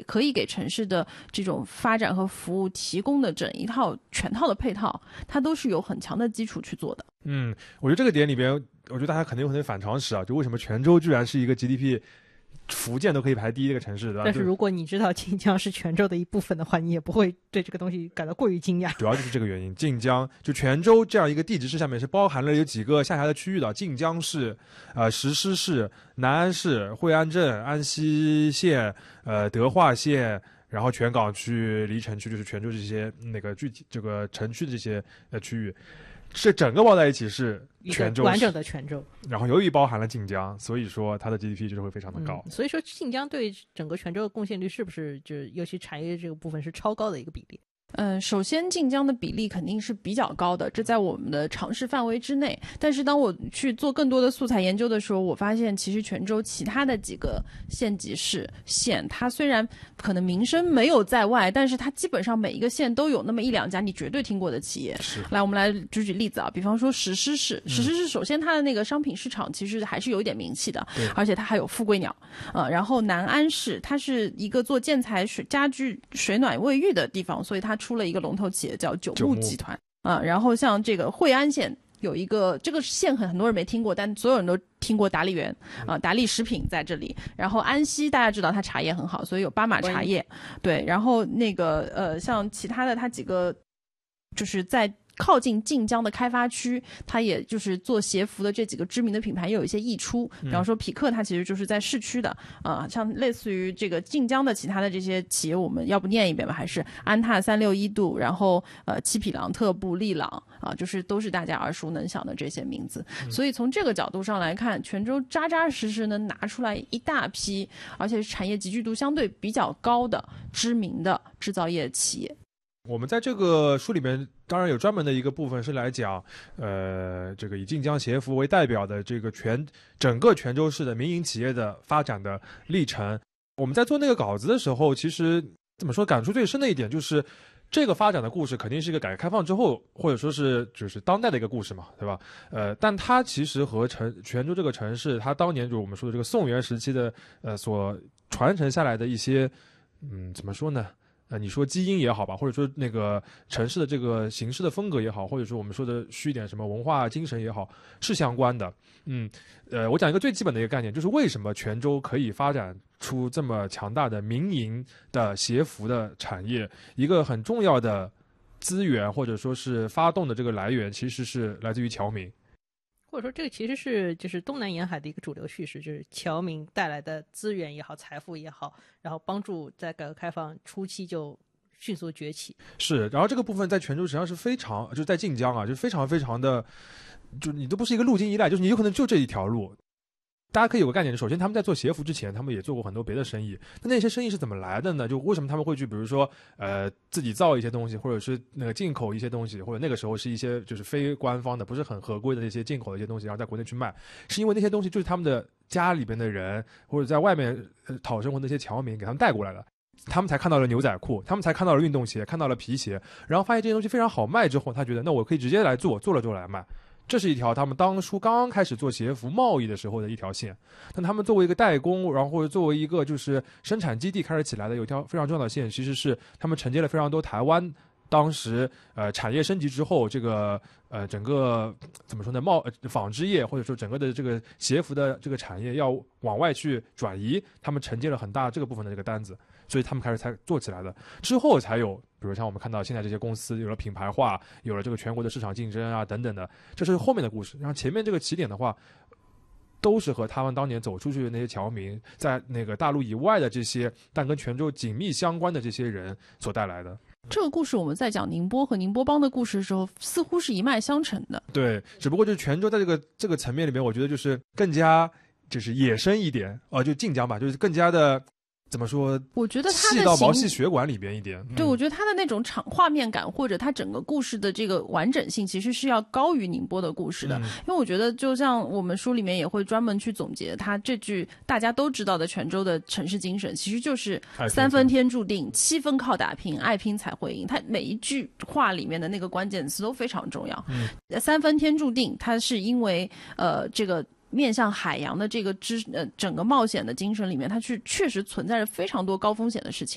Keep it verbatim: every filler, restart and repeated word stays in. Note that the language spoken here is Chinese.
可以给城市的这种发展和服务提供的整一套全套的配套，它都是有很强的基础去做的。 嗯，我觉得这个点里边，我觉得大家肯定有很多反常识啊，就为什么泉州居然是一个 G D P 福建都可以排第一的一个城市，对吧？ 但是如果你知道晋江是泉州的一部分的话，你也不会对这个东西感到过于惊讶。 主要就是这个原因，晋江就泉州这样一个地级市下面是包含了有几个下辖的区域的，晋江市、呃石狮市、南安市、惠安镇、安溪县、呃德化县。然后全港区、离城区就是泉州这些那个具体这个城区的这些呃区域，是整个包在一起是泉州完整的泉州。 然后由于包含了晋江，所以说它的 G D P 就是会非常的高。 嗯、所以说晋江对整个泉州的贡献率是不是就是尤其产业这个部分是超高的一个比例？ 嗯，首先晋江的比例肯定是比较高的，这在我们的尝试范围之内。但是当我去做更多的素材研究的时候，我发现其实泉州其他的几个县级市县，它虽然可能名声没有在外，但是它基本上每一个县都有那么一两家你绝对听过的企业。 是， 来我们来举举例子啊，比方说石狮市，石狮市首先它的那个商品市场其实还是有一点名气的，而且它还有富贵鸟。呃，然后南安市它是一个做建材水家具水暖卫浴的地方，所以它出了一个龙头企业叫九牧集团啊。然后像这个惠安县有一个这个县很很多人没听过，但所有人都听过达利园啊，达利食品在这里。然后安溪大家知道它茶叶很好，所以有巴马茶叶。对，然后那个呃像其他的它几个就是在靠近晋江的开发区，它也就是做鞋服的这几个知名的品牌也有一些溢出，比方说匹克它其实就是在市区的啊、呃，像类似于这个晋江的其他的这些企业，我们要不念一遍吧，还是安踏、三六一度，然后呃七匹狼、特步、利朗啊、呃，就是都是大家耳熟能详的这些名字。嗯、所以从这个角度上来看，泉州扎扎实实能拿出来一大批，而且是产业集聚度相对比较高的知名的制造业企业。 我们在这个书里面当然有专门的一个部分是来讲，呃，这个以晋江鞋服为代表的这个全整个泉州市的民营企业的发展的历程。我们在做那个稿子的时候，其实怎么说感触最深的一点就是，这个发展的故事肯定是一个改革开放之后，或者说是就是当代的一个故事嘛，对吧？呃，但它其实和城泉州这个城市，它当年就是我们说的这个宋元时期的呃所传承下来的一些，嗯，怎么说呢？呃，你说基因也好吧，或者说那个城市的这个形式的风格也好，或者说我们说的虚一点什么文化精神也好，是相关的。嗯，呃，我讲一个最基本的一个概念，就是为什么泉州可以发展出这么强大的民营的鞋服的产业，一个很重要的资源或者说是发动的这个来源，其实是来自于侨民。 或者说这个其实是就是东南沿海的一个主流叙事，就是侨民带来的资源也好，财富也好，然后帮助在改革开放初期就迅速崛起。 是，然后这个部分在泉州实际上是非常，就是在晋江啊，就是非常非常的，就你都不是一个路径依赖，就是你有可能就这一条路。大家可以有个概念，首先他们在做鞋服之前，他们也做过很多别的生意。那那些生意是怎么来的呢？就为什么他们会去，比如说，呃，自己造一些东西，或者是那个进口一些东西，或者那个时候是一些就是非官方的、不是很合规的那些进口的一些东西，然后在国内去卖，是因为那些东西就是他们的家里边的人或者在外面呃讨生活的那些侨民给他们带过来的。他们才看到了牛仔裤，他们才看到了运动鞋，看到了皮鞋，然后发现这些东西非常好卖之后，他觉得那我可以直接来做，做了之后来卖。这是一条他们当初刚刚开始做鞋服贸易的时候的一条线。但他们作为一个代工，然后或者作为一个就是生产基地开始起来的，有一条非常重要的线，其实是他们承接了非常多台湾当时呃产业升级之后，这个呃整个怎么说呢，贸纺织业或者说整个的这个鞋服的这个产业要往外去转移，他们承接了很大这个部分的这个单子，所以他们开始才做起来的。之后才有比如像我们看到现在这些公司有了品牌化，有了这个全国的市场竞争啊等等的，这是后面的故事。然后前面这个起点的话，都是和他们当年走出去的那些侨民，在那个大陆以外的这些但跟泉州紧密相关的这些人所带来的。 这个故事我们在讲宁波和宁波帮的故事的时候，似乎是一脉相承的。 对，只不过就是泉州在这个这个层面里面，我觉得就是更加就是野生一点，哦、呃，就晋江吧，就是更加的。怎么说？ 我觉得它细到毛细血管里边一点。 对， 嗯、 我觉得它的那种场画面感，或者它整个故事的这个完整性，其实是要高于宁波的故事的。嗯、因为我觉得，就像我们书里面也会专门去总结它这句大家都知道的泉州的城市精神，其实就是三分天注定，七分靠打拼，爱拼才会赢。它每一句话里面的那个关键词都非常重要。嗯、三分天注定，它是因为呃这个。面向海洋的这个知呃整个冒险的精神里面，它是确实存在着非常多高风险的事情。